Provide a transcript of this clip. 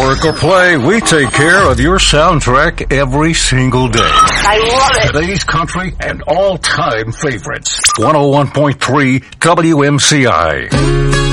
work or play, we take care of your soundtrack every single day. I love it. Today's country and all-time favorites. 101.3 WMCI.